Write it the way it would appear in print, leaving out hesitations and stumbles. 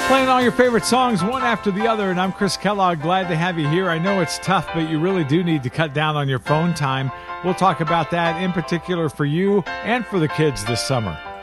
Playing all your favorite songs one after the other, and I'm Chris Kellogg. Glad to have you here. I know it's tough, but you really do need to cut down on your phone time. We'll talk about that in particular for you and for the kids this summer.